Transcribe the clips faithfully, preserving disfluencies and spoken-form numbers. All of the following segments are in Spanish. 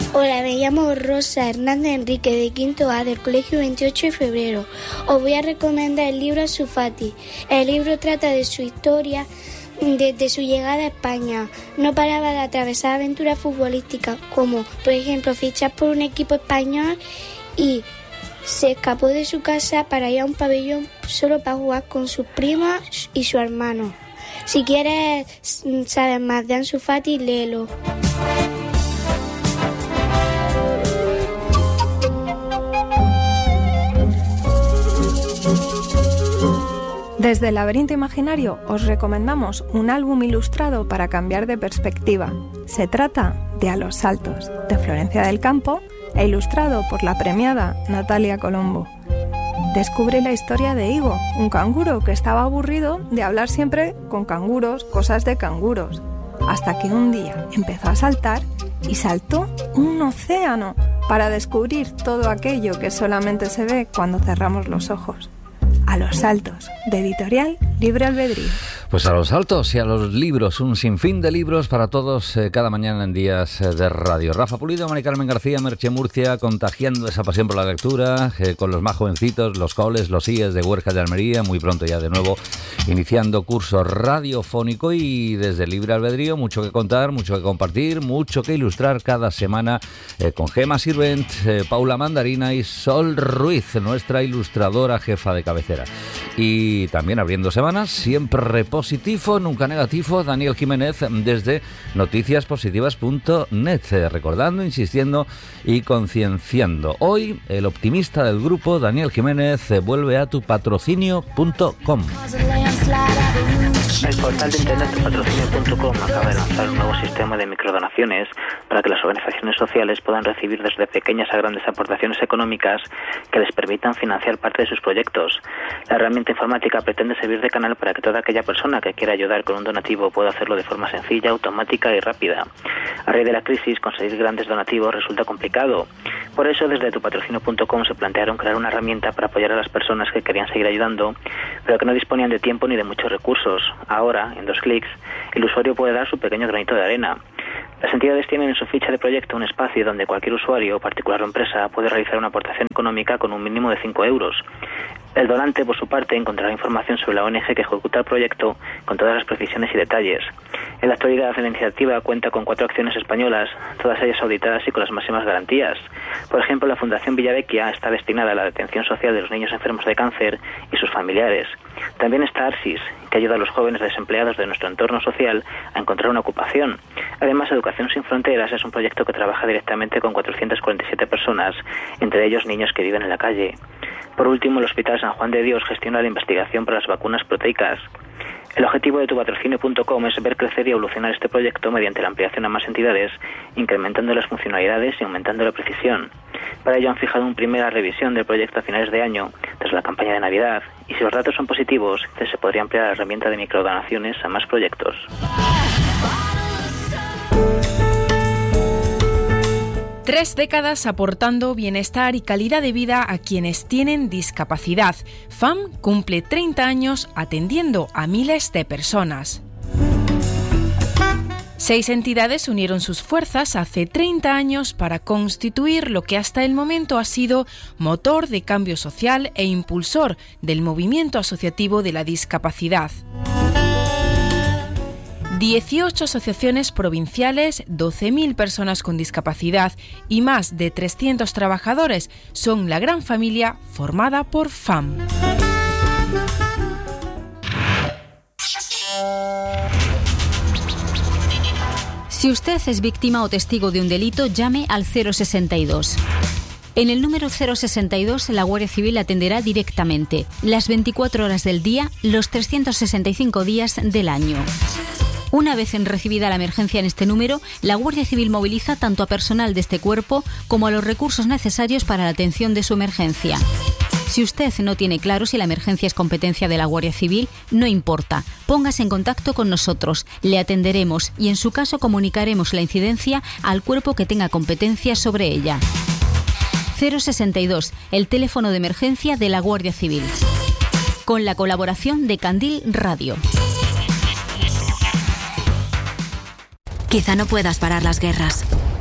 Hola, me llamo Rosa Hernández Enrique, de quinto A, del Colegio veintiocho de febrero. Os voy a recomendar el libro Ansu Fati. El libro trata de su historia desde su llegada a España. No paraba de atravesar aventuras futbolísticas, como por ejemplo fichar por un equipo español, y se escapó de su casa para ir a un pabellón solo para jugar con sus primas y su hermano. Si quieres saber más de Ansu Fati, léelo. Desde el Laberinto Imaginario os recomendamos un álbum ilustrado para cambiar de perspectiva. Se trata de A los Saltos, de Florencia del Campo, e ilustrado por la premiada Natalia Colombo. Descubre la historia de Igo, un canguro que estaba aburrido de hablar siempre con canguros, cosas de canguros, hasta que un día empezó a saltar y saltó un océano para descubrir todo aquello que solamente se ve cuando cerramos los ojos. A los Saltos, de Editorial Libre Albedrío. Pues a los saltos y a los libros, un sinfín de libros para todos eh, cada mañana en Días eh, de Radio. Rafa Pulido, Mari Carmen García, Merche Murcia, contagiando esa pasión por la lectura, eh, con los más jovencitos, los coles, los I E S de Huerca de Almería, muy pronto ya de nuevo iniciando curso radiofónico, y desde Libre Albedrío mucho que contar, mucho que compartir, mucho que ilustrar cada semana eh, con Gema Sirvent, eh, Paula Mandarina y Sol Ruiz, nuestra ilustradora jefa de cabecera. Y también abriendo semanas, siempre positivo, nunca negativo, Daniel Jiménez desde noticias positivas punto net, recordando, insistiendo y concienciando. Hoy el optimista del grupo, Daniel Jiménez, vuelve a tu patrocinio punto com. El portal de internet tu patrocinio punto com acaba de lanzar un nuevo sistema de microdonaciones para que las organizaciones sociales puedan recibir desde pequeñas a grandes aportaciones económicas que les permitan financiar parte de sus proyectos. La herramienta informática pretende servir de canal para que toda aquella persona que quiera ayudar con un donativo pueda hacerlo de forma sencilla, automática y rápida. A raíz de la crisis, conseguir grandes donativos resulta complicado. Por eso, desde tu patrocinio punto com se plantearon crear una herramienta para apoyar a las personas que querían seguir ayudando, pero que no disponían de tiempo ni de muchos recursos. Ahora, en dos clics, el usuario puede dar su pequeño granito de arena. Las entidades tienen en su ficha de proyecto un espacio donde cualquier usuario, particular o empresa, puede realizar una aportación económica con un mínimo de cinco euros. El donante, por su parte, encontrará información sobre la O N Ge que ejecuta el proyecto con todas las precisiones y detalles. En la actualidad, la iniciativa cuenta con cuatro acciones españolas, todas ellas auditadas y con las máximas garantías. Por ejemplo, la Fundación Villavecchia está destinada a la atención social de los niños enfermos de cáncer y sus familiares. También está Arsis, que ayuda a los jóvenes desempleados de nuestro entorno social a encontrar una ocupación. Además, Educación Sin Fronteras es un proyecto que trabaja directamente con cuatrocientas cuarenta y siete personas, entre ellos niños que viven en la calle. Por último, el Hospital San Juan de Dios gestiona la investigación para las vacunas proteicas. El objetivo de tu patrocinio punto com es ver crecer y evolucionar este proyecto mediante la ampliación a más entidades, incrementando las funcionalidades y aumentando la precisión. Para ello han fijado una primera revisión del proyecto a finales de año, tras la campaña de Navidad, y si los datos son positivos, se podría ampliar la herramienta de microdonaciones a más proyectos. Tres décadas aportando bienestar y calidad de vida a quienes tienen discapacidad. F A M cumple treinta años atendiendo a miles de personas. Seis entidades unieron sus fuerzas hace treinta años para constituir lo que hasta el momento ha sido motor de cambio social e impulsor del movimiento asociativo de la discapacidad. dieciocho asociaciones provinciales, doce mil personas con discapacidad y más de trescientos trabajadores son la gran familia formada por F A M. Si usted es víctima o testigo de un delito, llame al cero sesenta y dos. En el número cero sesenta y dos, la Guardia Civil atenderá directamente, las veinticuatro horas del día, los trescientos sesenta y cinco días del año. Una vez en recibida la emergencia en este número, la Guardia Civil moviliza tanto a personal de este cuerpo como a los recursos necesarios para la atención de su emergencia. Si usted no tiene claro si la emergencia es competencia de la Guardia Civil, no importa. Póngase en contacto con nosotros, le atenderemos y en su caso comunicaremos la incidencia al cuerpo que tenga competencia sobre ella. cero sesenta y dos, el teléfono de emergencia de la Guardia Civil. Con la colaboración de Candil Radio. Quizá no puedas parar las guerras,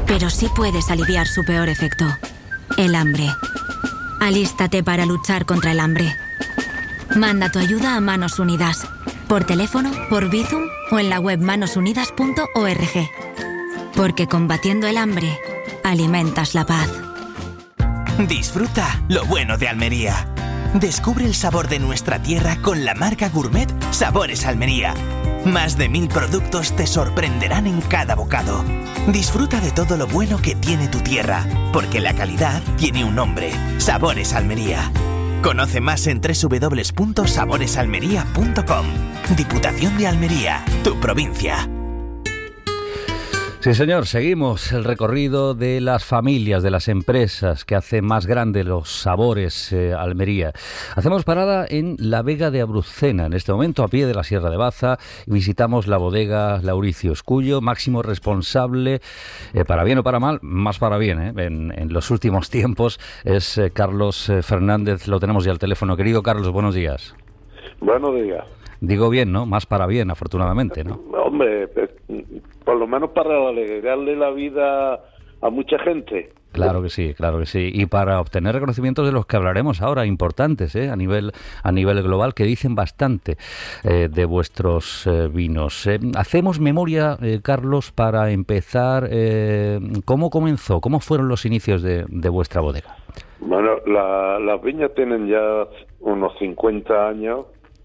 pero sí puedes aliviar su peor efecto, el hambre. Alístate para luchar contra el hambre. Manda tu ayuda a Manos Unidas, por teléfono, por Bizum o en la web manos unidas punto org. Porque combatiendo el hambre, alimentas la paz. Disfruta lo bueno de Almería. Descubre el sabor de nuestra tierra con la marca Gourmet Sabores Almería. Más de mil productos te sorprenderán en cada bocado. Disfruta de todo lo bueno que tiene tu tierra, porque la calidad tiene un nombre: Sabores Almería. Conoce más en doble u doble u doble u punto sabores almería punto com. Diputación de Almería, tu provincia. Sí, señor, seguimos el recorrido de las familias, de las empresas que hacen más grande los sabores eh, Almería. Hacemos parada en la Vega de Abrucena, en este momento a pie de la Sierra de Baza, y visitamos la bodega Lauricios, cuyo máximo responsable, eh, para bien o para mal, más para bien, eh, en, en los últimos tiempos, es eh, Carlos eh, Fernández. Lo tenemos ya al teléfono. Querido Carlos, buenos días. Buenos días. Digo bien, ¿no? Más para bien, afortunadamente, ¿no? Hombre, por lo menos para alegrarle la vida a mucha gente. Claro que sí, claro que sí. Y para obtener reconocimientos de los que hablaremos ahora, importantes, ¿eh? a nivel a nivel global, que dicen bastante eh, de vuestros eh, vinos. Eh, hacemos memoria, eh, Carlos, para empezar. Eh, ¿Cómo comenzó? ¿Cómo fueron los inicios de, de vuestra bodega? Bueno, la, las viñas tienen ya unos cincuenta años.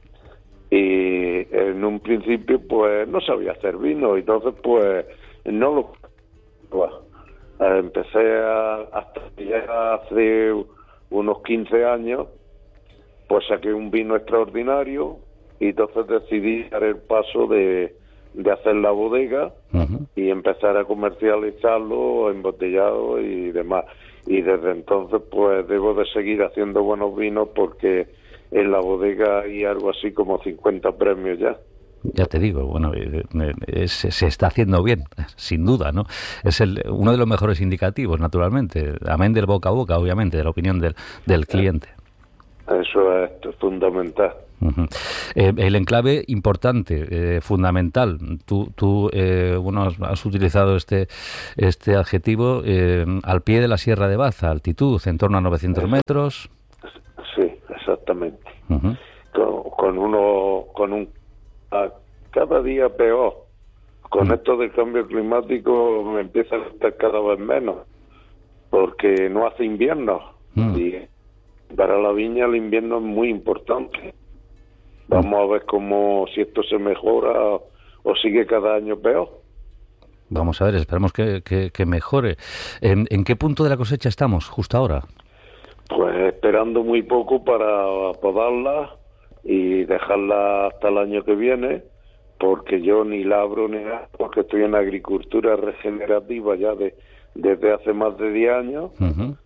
Y en un principio pues no sabía hacer vino, entonces pues no lo... Bueno, empecé a, hasta ya hace unos quince años, pues saqué un vino extraordinario y entonces decidí dar el paso de, de hacer la bodega uh-huh. y empezar a comercializarlo, embotellado y demás. Y desde entonces pues debo de seguir haciendo buenos vinos porque... en la bodega hay algo así como cincuenta premios ya. Ya te digo, bueno, es, se está haciendo bien, sin duda, ¿no? Es el, uno de los mejores indicativos, naturalmente, amén del boca a boca, obviamente, de la opinión del, del cliente. Eso es fundamental. Uh-huh. Eh, el enclave importante, eh, fundamental. Tú, tú eh, bueno, has, has utilizado este este adjetivo eh, al pie de la Sierra de Baza, altitud en torno a novecientos metros. Sí, exactamente. Uh-huh. Con, con uno, con un a cada día peor. Con uh-huh. esto del cambio climático me empieza a gustar cada vez menos, porque no hace invierno. Uh-huh. Y para la viña el invierno es muy importante. Vamos uh-huh. a ver cómo si esto se mejora o, o sigue cada año peor. Vamos a ver, esperemos que, que, que mejore. ¿En, ¿En qué punto de la cosecha estamos justo ahora? Pues esperando muy poco para podarla y dejarla hasta el año que viene, porque yo ni labro ni nada, porque estoy en agricultura regenerativa ya de, desde hace más de diez años. Uh-huh.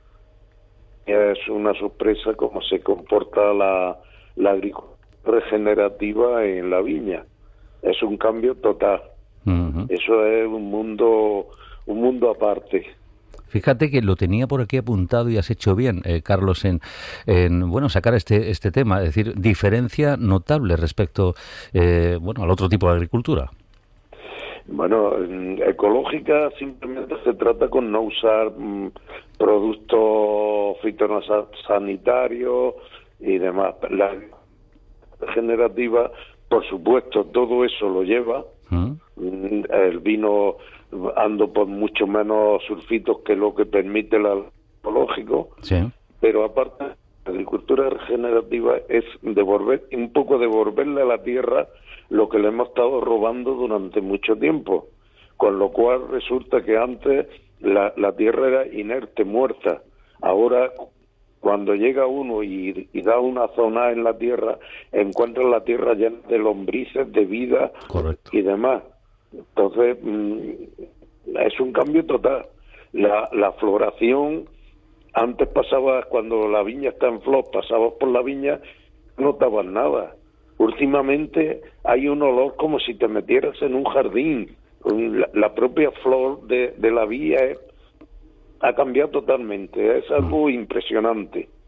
Es una sorpresa cómo se comporta la, la agricultura regenerativa en la viña. Es un cambio total. Uh-huh. Eso es un mundo, un mundo aparte. Fíjate que lo tenía por aquí apuntado y has hecho bien, eh, Carlos, en, en bueno sacar este este tema, es decir, diferencia notable respecto eh, bueno al otro tipo de agricultura. Bueno, ecológica simplemente se trata con no usar mmm, productos fitosanitarios y demás. La regenerativa, por supuesto, todo eso lo lleva. ¿Mm? El vino ando por mucho menos sulfitos que lo que permite el ecológico, sí. Pero aparte la agricultura regenerativa es devolver un poco devolverle a la tierra lo que le hemos estado robando durante mucho tiempo, con lo cual resulta que antes la, la tierra era inerte, muerta. Ahora cuando llega uno y, y da una zona en la tierra, encuentra la tierra llena de lombrices, de vida. Correcto. Y demás. Entonces, mmm, es un cambio total. La, la floración, antes pasaba, cuando la viña está en flor, pasabas por la viña, no notabas nada. Últimamente hay un olor como si te metieras en un jardín. La, la propia flor de, de la viña es, ha cambiado totalmente. Es algo impresionante.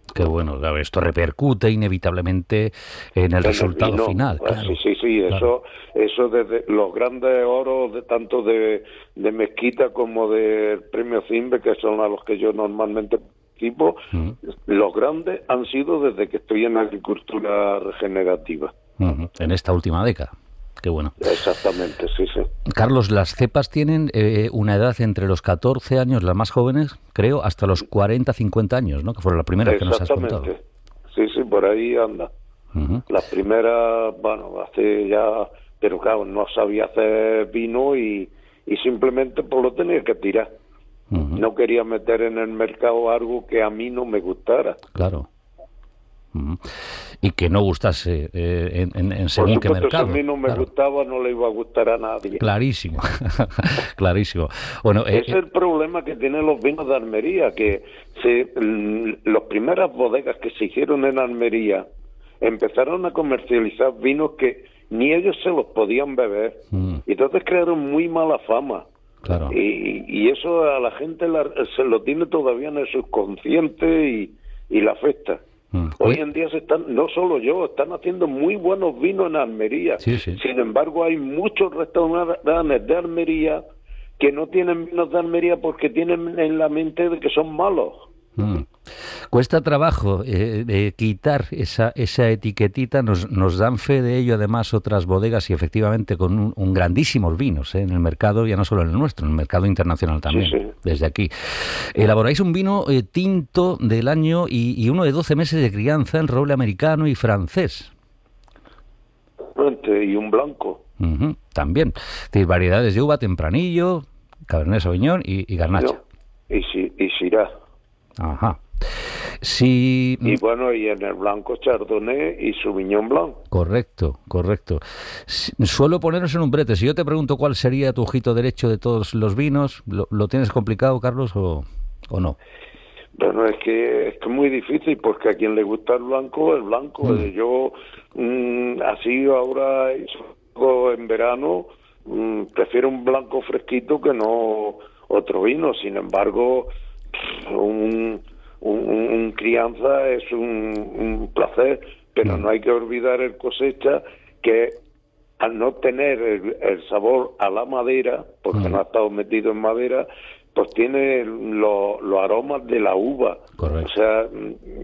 Qué bueno, claro, esto repercute inevitablemente en el en resultado el final. Claro. Sí, sí, sí, claro. eso, eso desde los grandes oros, de tanto de, de Mezquita como del premio Cimbe, que son a los que yo normalmente participo, uh-huh. los grandes han sido desde que estoy en agricultura regenerativa. Uh-huh. En esta última década. Qué bueno. Exactamente, sí, sí. Carlos, las cepas tienen eh, una edad entre los catorce años, las más jóvenes, creo, hasta los cuarenta, cincuenta años, ¿no? Que fueron las primeras que nos has contado. Sí, sí, por ahí anda. Uh-huh. Las primeras, bueno, hace ya... Pero claro, no sabía hacer vino y, y simplemente pues lo tenía que tirar. Uh-huh. No quería meter en el mercado algo que a mí no me gustara. Claro. Uh-huh. Y que no gustase eh, en, en, en según Por supuesto, qué mercado. Si a mí no me claro. gustaba, no le iba a gustar a nadie. Clarísimo, clarísimo. Bueno, eh, es el problema que tienen los vinos de Almería, que se, las primeras bodegas que se hicieron en Almería empezaron a comercializar vinos que ni ellos se los podían beber, mm. y entonces crearon muy mala fama. Claro. Y, y eso a la gente la, se lo tiene todavía en el subconsciente y, y la afecta. Mm. Hoy en día se están, no solo yo, están haciendo muy buenos vinos en Almería. Sí, sí. Sin embargo, hay muchos restaurantes de Almería que no tienen vinos de Almería porque tienen en la mente de que son malos. Mm. Cuesta trabajo eh, eh, quitar esa esa etiquetita, nos, nos dan fe de ello además otras bodegas y efectivamente con un, un grandísimos vinos eh, en el mercado, ya no solo en el nuestro, en el mercado internacional también, sí, sí. Desde aquí. Elaboráis un vino eh, tinto del año y, y uno de doce meses de crianza en roble americano y francés. Y un blanco. Uh-huh, también. Tienes variedades de uva, tempranillo, cabernet sauvignon y, y garnacha. No, y, si, y syrah. Ajá. Sí. Y bueno, y en el blanco chardonnay y sauvignon blanc. Correcto, correcto. Suelo ponernos en un brete. Si yo te pregunto cuál sería tu ojito derecho de todos los vinos, ¿lo, lo tienes complicado, Carlos, o, o no? Bueno, es que es que es muy difícil porque a quien le gusta el blanco, el blanco. Mm. Yo, mmm, así ahora en verano, mmm, prefiero un blanco fresquito que no otro vino. Sin embargo, un, un, un crianza es un, un placer, pero mm. no hay que olvidar el cosecha, que al no tener el, el sabor a la madera, porque mm. no ha estado metido en madera, pues tiene los lo aromas de la uva. Correcto. O sea,